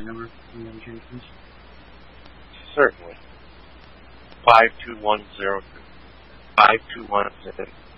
client number from the machine, please? Certainly. 52102. 52102.